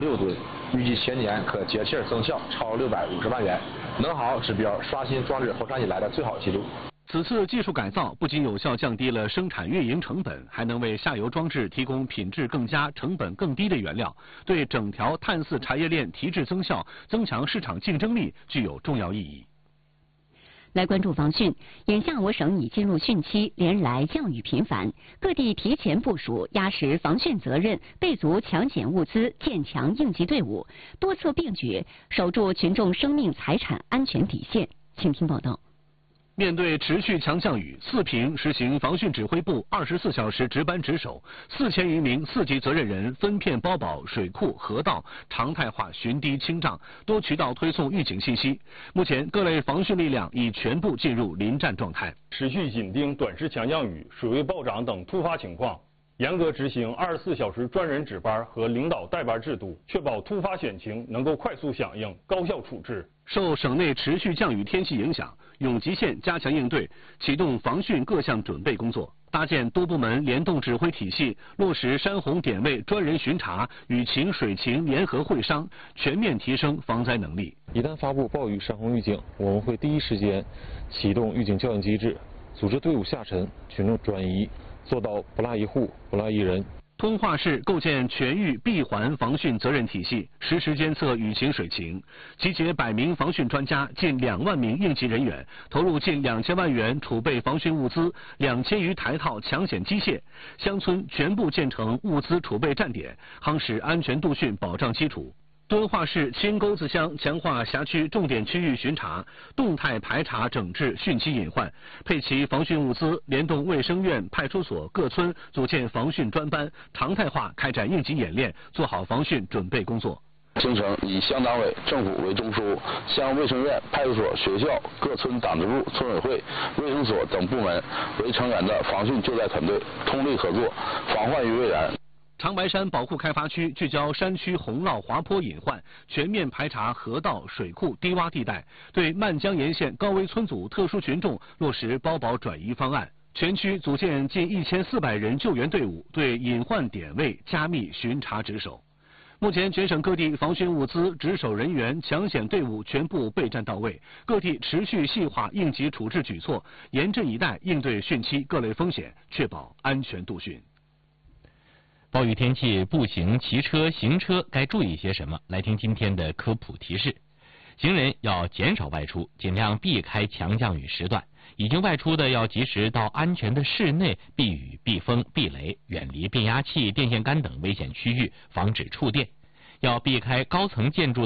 6吨，预计全年可节气增效超650万元，能好指标刷新装置投产以来的最好记录。 此次技术改造不仅有效降低了生产运营成本，还能为下游装置提供品质更佳、成本更低的原料，对整条碳饲茶叶链提质增效、增强市场竞争力具有重要意义。 来关注防汛，眼下我省已进入汛期，连日来降雨频繁，各地提前部署，压实防汛责任，备足抢险物资，建强应急队伍，多策并举，守住群众生命财产安全底线。请听报道。 面对持续强降雨，四平实行防汛指挥部24小时值班值守，4000余名4级责任人分片包保水库、河道，常态化巡堤清障，多渠道推送预警信息。目前，各类防汛力量已全部进入临战状态， 持续紧盯短时强降雨、水位暴涨等突发情况，严格执行24小时专人值班和领导带班制度，确保突发险情能够快速响应、高效处置。 受省内持续降雨天气影响，永吉县加强应对，启动防汛各项准备工作，搭建多部门联动指挥体系，落实山洪点位专人巡查、雨情水情联合会商，全面提升防灾能力。 一旦发布暴雨山洪预警，我们会第一时间启动预警教应机制，组织队伍下沉，群众转移，做到不落一户、不落一人。 通化市构建全域闭环防汛责任体系，实时监测雨情水情，集结100名防汛专家、近2万名应急人员，投入近2000万元储备防汛物资、2000余台套抢险机械，乡村全部建成物资储备站点，夯实安全度汛保障基础。敦化市青沟子乡强化辖区重点区域巡查，动态排查整治汛期隐患，配齐防汛物资，联动卫生院、派出所、各村组建防汛专班，常态化开展应急演练，做好防汛准备工作。 形成以乡党委、政府为中枢，乡卫生院、派出所、学校、各村党支部、村委会、卫生所等部门为成员的防汛救灾团队，通力合作，防患于未然。 长白山保护开发区聚焦山区洪涝滑坡隐患，全面排查河道、水库、低洼地带，对漫江沿线高危村组特殊群众落实包保转移方案。全区组建近1400人救援队伍，对隐患点位加密巡查值守。目前，全省各地防汛物资、值守人员、抢险队伍全部备战到位，各地持续细化应急处置举措，严阵以待应对汛期各类风险，确保安全度汛。 暴雨天气，步行、骑车、行车该注意些什么？来听今天的科普提示。行人要减少外出，尽量避开强降雨时段。已经外出的要及时到安全的室内避雨、避风、避雷，远离变压器、电线杆等危险区域，防止触电。要避开高层建筑